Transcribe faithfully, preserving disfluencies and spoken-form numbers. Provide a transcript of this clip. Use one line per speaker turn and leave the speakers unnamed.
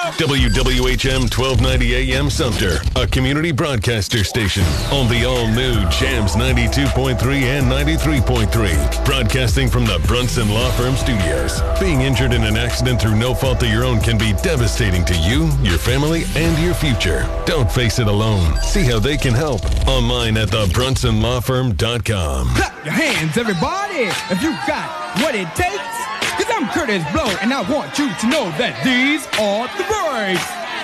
W W H M twelve ninety A M Sumter, a community broadcaster station on the all-new Jams ninety-two point three and ninety-three point three. Broadcasting from the Brunson Law Firm Studios. Being injured in an accident through no fault of your own can be devastating to you, your family, and your future. Don't face it alone. See how they can help online at the brunson law firm dot com.
Clap your hands, everybody, if you got what it takes. Cause I'm Curtis Blow, and I want you to know that these are the breaks.